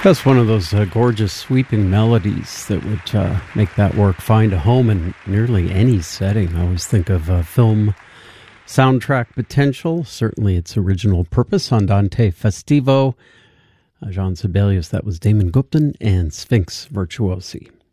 That's one of those gorgeous sweeping melodies that would make that work find a home in nearly any setting. I always think of film soundtrack potential, certainly its original purpose. Andante Festivo, Jean Sibelius, that was Damon Gupton, and Sphinx Virtuosi.